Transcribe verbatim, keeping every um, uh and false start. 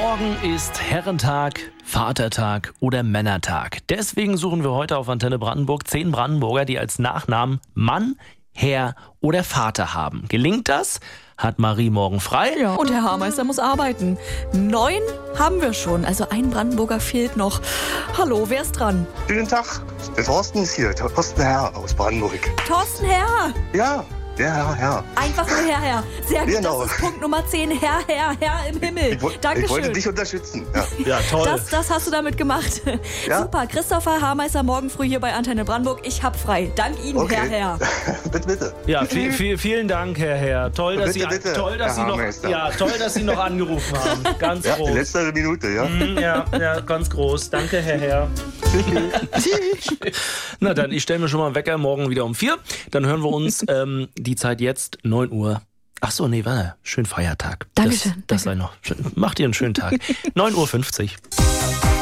Morgen ist Herrentag, Vatertag oder Männertag. Deswegen suchen wir heute auf Antenne Brandenburg zehn Brandenburger, die als Nachnamen Mann, Herr oder Vater haben. Gelingt das? Hat Marie morgen frei? Ja, und Herr Haarmeister muss arbeiten. Neun haben wir schon, also ein Brandenburger fehlt noch. Hallo, wer ist dran? Guten Tag, der Thorsten ist hier, Thorsten Herr aus Brandenburg. Thorsten Herr. Ja, der Herr Herr. Einfach nur Herr Herr. Sehr gut, Genau. Das ist Punkt Nummer zehn. Herr Herr Herr im Himmel. Ich, wo- Dankeschön. ich wollte dich unterstützen. Ja. Ja, toll. Das, das hast du damit gemacht. Ja. Super, Christopher Haarmeister morgen früh hier bei Antenne Brandenburg. Ich hab frei. Dank Ihnen, Okay. Herr Herr. bitte, bitte. Ja, viel, viel, vielen Dank, Herr Herr. Toll, dass, Bitte, Sie, bitte, toll, dass, Herr Sie, noch, Haarmeister. ja, toll dass Sie noch angerufen haben. Ganz Ja, die groß. letzte Minute, ja. Mhm, Ja, ja, ganz groß. Danke, Herr Herr. Na dann, ich stelle mir schon mal einen Wecker morgen wieder um vier. Dann hören wir uns ähm, die Zeit jetzt, neun Uhr. Ach so, nee, warte. Schönen Feiertag. Dankeschön, Das, das sei noch. Schön. Macht ihr einen schönen Tag. neun Uhr fünfzig.